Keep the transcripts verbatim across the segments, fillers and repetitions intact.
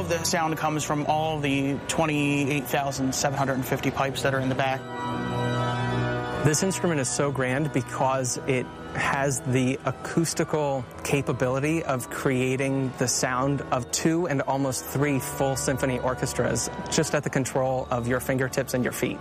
of the sound comes from all the twenty-eight thousand seven hundred fifty pipes that are in the back. This instrument is so grand because it has the acoustical capability of creating the sound of two and almost three full symphony orchestras just at the control of your fingertips and your feet.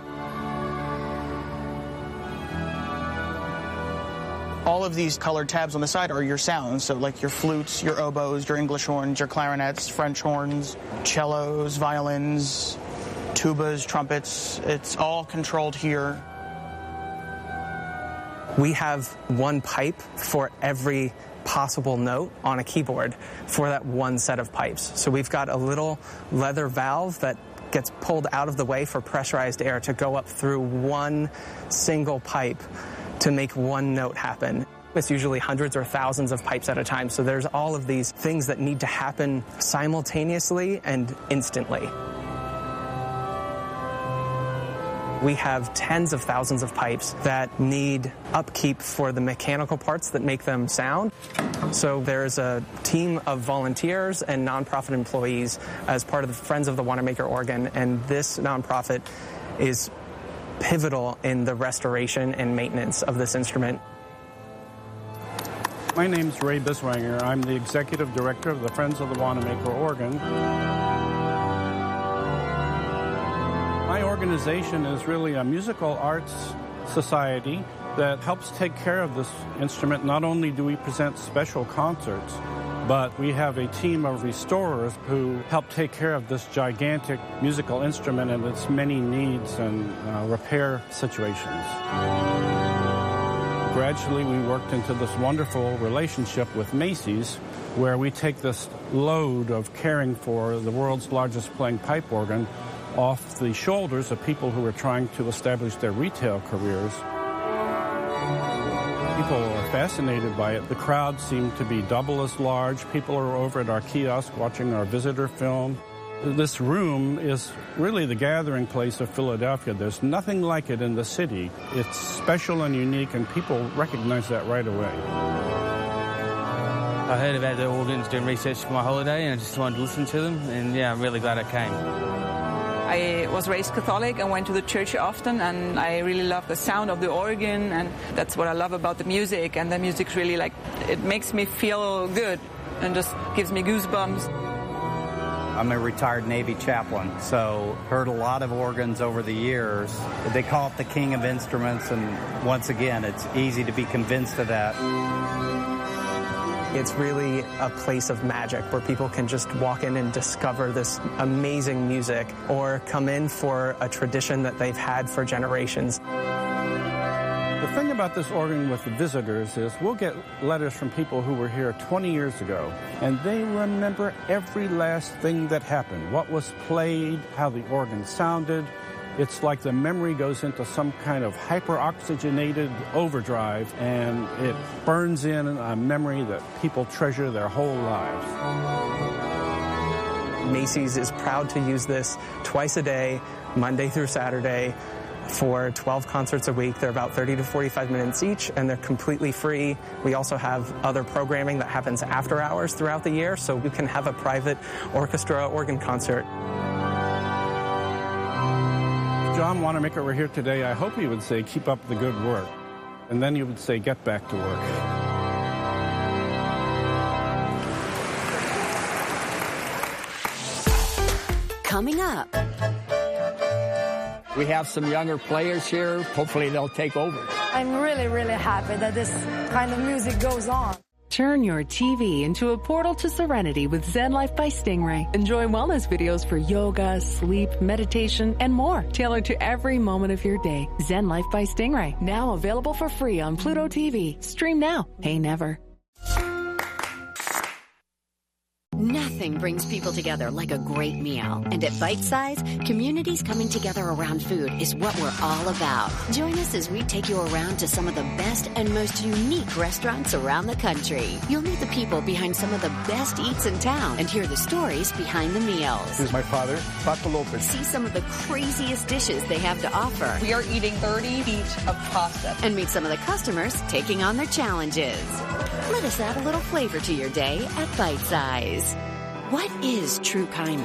All of these colored tabs on the side are your sounds, so like your flutes, your oboes, your English horns, your clarinets, French horns, cellos, violins, tubas, trumpets. It's all controlled here. We have one pipe for every possible note on a keyboard for that one set of pipes. So we've got a little leather valve that gets pulled out of the way for pressurized air to go up through one single pipe to make one note happen. It's usually hundreds or thousands of pipes at a time, so there's all of these things that need to happen simultaneously and instantly. We have tens of thousands of pipes that need upkeep for the mechanical parts that make them sound. So there's a team of volunteers and nonprofit employees as part of the Friends of the Wanamaker organ, and this nonprofit is pivotal in the restoration and maintenance of this instrument. My name's Ray Biswanger. I'm the executive director of the Friends of the Wanamaker organ. My organization is really a musical arts society that helps take care of this instrument. Not only do we present special concerts, but we have a team of restorers who help take care of this gigantic musical instrument and its many needs and uh, repair situations. Gradually, we worked into this wonderful relationship with Macy's, where we take this load of caring for the world's largest playing pipe organ off the shoulders of people who are trying to establish their retail careers. People are fascinated by it. The crowd seemed to be double as large. People are over at our kiosk watching our visitor film. This room is really the gathering place of Philadelphia. There's nothing like it in the city. It's special and unique, and people recognize that right away. I heard about the organs doing research for my holiday, and I just wanted to listen to them, and yeah, I'm really glad I came. I was raised Catholic and went to the church often, and I really love the sound of the organ, and that's what I love about the music. And the music's really like, it makes me feel good and just gives me goosebumps. I'm a retired Navy chaplain, so heard a lot of organs over the years. They call it the king of instruments, and once again, it's easy to be convinced of that. It's really a place of magic where people can just walk in and discover this amazing music, or come in for a tradition that they've had for generations. The thing about this organ with the visitors is we'll get letters from people who were here twenty years ago, and they remember every last thing that happened, what was played, how the organ sounded. It's like the memory goes into some kind of hyper-oxygenated overdrive, and it burns in a memory that people treasure their whole lives. Macy's is proud to use this twice a day, Monday through Saturday, for twelve concerts a week. They're about thirty to forty-five minutes each, and they're completely free. We also have other programming that happens after hours throughout the year, so you can have a private orchestra organ concert. John Wanamaker were here today, I hope he would say, keep up the good work. And then he would say, get back to work. Coming up. We have some younger players here. Hopefully they'll take over. I'm really, really happy that this kind of music goes on. Turn your T V into a portal to serenity with Zen Life by Stingray. Enjoy wellness videos for yoga, sleep, meditation, and more, tailored to every moment of your day. Zen Life by Stingray, now available for free on Pluto T V. Stream now, pay never. Nothing brings people together like a great meal. And at Bite Size, communities coming together around food is what we're all about. Join us as we take you around to some of the best and most unique restaurants around the country. You'll meet the people behind some of the best eats in town and hear the stories behind the meals. This is my father, Paco Lopez. See some of the craziest dishes they have to offer. We are eating thirty feet of pasta. And meet some of the customers taking on their challenges. Let us add a little flavor to your day at Bite Size. What is true kindness?